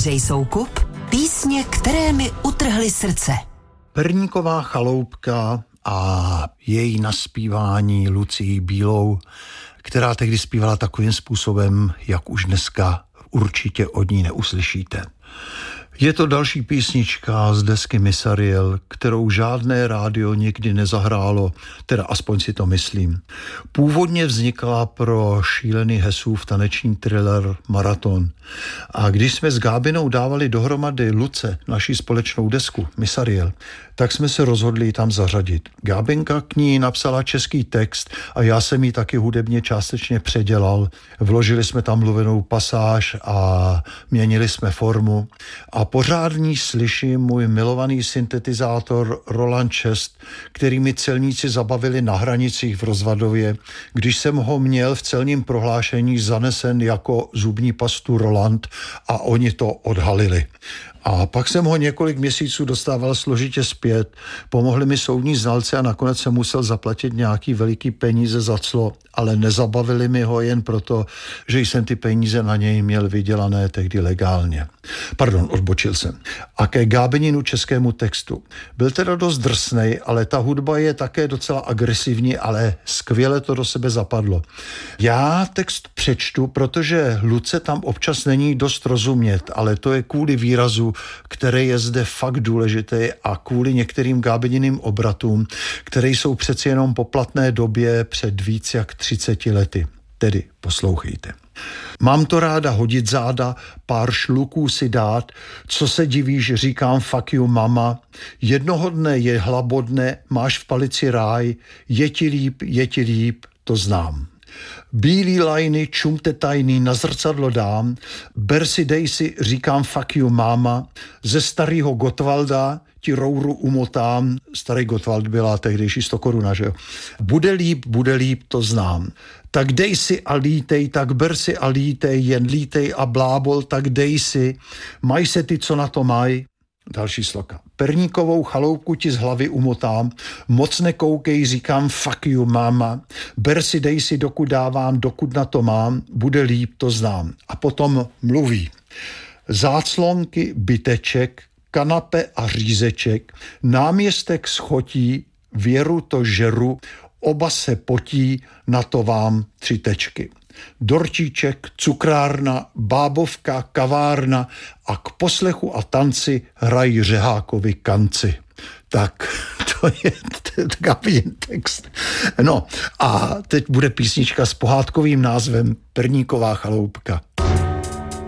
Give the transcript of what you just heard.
Ondřej Soukup, písně, které mi utrhly srdce. Perníková chaloupka a její naspívání Lucii Bílou, která tehdy zpívala takovým způsobem, jak už dneska určitě od ní neuslyšíte. Je to další písnička z desky Miss Ariel, kterou žádné rádio nikdy nezahrálo, teda aspoň si to myslím. Původně vznikla pro šílený Hesův taneční thriller Maraton. A když jsme s Gábinou dávali dohromady Luce, naší společnou desku Miss Ariel, tak jsme se rozhodli ji tam zařadit. Gábinka k ní napsala český text a já jsem ji taky hudebně částečně předělal. Vložili jsme tam mluvenou pasáž a měnili jsme formu. A pořád v ní slyším můj milovaný syntetizátor Roland 6, který mi celníci zabavili na hranicích v Rozvadově, když jsem ho měl v celním prohlášení zanesen jako zubní pastu Roland a oni to odhalili. A pak jsem ho několik měsíců dostával složitě zpět, pomohli mi soudní znalci a nakonec jsem musel zaplatit nějaký veliký peníze za clo, ale nezabavili mi ho jen proto, že jsem ty peníze na něj měl vydělané tehdy legálně. Pardon, odbočil jsem. A ke Gábininu českému textu. Byl teda dost drsnej, ale ta hudba je také docela agresivní, ale skvěle to do sebe zapadlo. Já text přečtu, protože Luce tam občas není dost rozumět, ale to je kvůli výrazu, který je zde fakt důležitý a kvůli některým Gábininým obratům, které jsou přeci jenom po platné době před víc jak 30 lety. Tedy poslouchejte. Mám to ráda hodit záda, pár šluků si dát, co se divíš, říkám fuck you mama, jednoho dne je hlabodne, máš v palici ráj, je ti líp, to znám. Bílý lajny, čumte tajný, na zrcadlo dám, ber si dej si, říkám fuck you máma, ze starýho Gottwalda ti rouru umotám, starý Gottwald byla tehdejší 100 koruna, že jo. Bude líp, to znám. Tak dej si a lítej, tak ber si a lítej, jen lítej a blábol, tak dej si, maj se ty, co na to maj. Další sloka. Perníkovou chaloupku ti z hlavy umotám, moc nekoukej, říkám fuck you máma, ber si, dej si, dokud dávám, dokud na to mám, bude líp, to znám. A potom mluví. Záclonky, byteček, kanape a řízeček, náměstek schotí, věru to žeru, oba se potí, na to vám 3 tečky. Dortíček, cukrárna, bábovka, kavárna a k poslechu a tanci hrají Řehákovi kanci. Tak, to je Gabin text. No a teď bude písnička s pohádkovým názvem Perníková chaloupka.